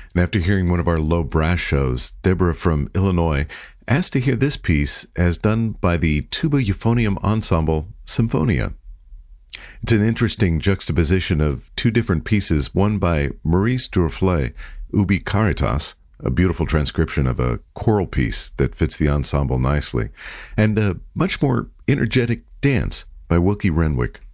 And after hearing one of our low brass shows, Deborah from Illinois asked to hear this piece as done by the Tuba Euphonium Ensemble Symphonia. It's an interesting juxtaposition of two different pieces, one by Maurice Duruflé, Ubi Caritas, a beautiful transcription of a choral piece that fits the ensemble nicely, and a much more energetic dance by Wilkie Renwick.